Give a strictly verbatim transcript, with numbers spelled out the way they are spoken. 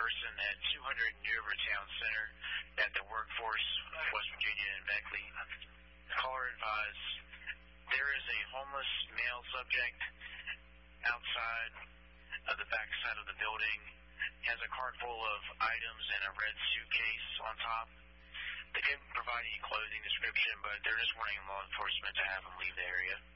person at two hundred New River Town Center at the Workforce, West Virginia, in Beckley. Caller advised there is a homeless male subject outside of the back side of the building. He has a cart full of items and a red suitcase on top. They couldn't provide any clothing description, but they're just wanting law enforcement to have him leave the area.